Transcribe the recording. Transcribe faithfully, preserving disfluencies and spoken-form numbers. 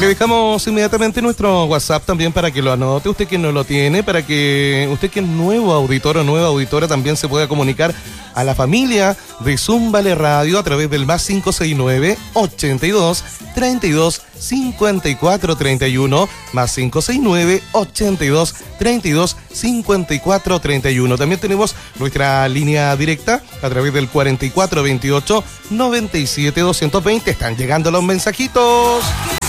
Le dejamos inmediatamente nuestro WhatsApp también para que lo anote, usted que no lo tiene, para que usted que es nuevo auditor o nueva auditora también se pueda comunicar a la familia de Zúmbale Radio a través del más cinco seis nueve, ochenta y dos, treinta y dos, cincuenta y cuatro, treinta y uno, más cinco seis nueve, ochenta y dos, treinta y dos, cincuenta y cuatro, treinta y uno. También tenemos nuestra línea directa a través del cuarenta y cuatro veintiocho, noventa y siete, doscientos veinte. Están llegando los mensajitos.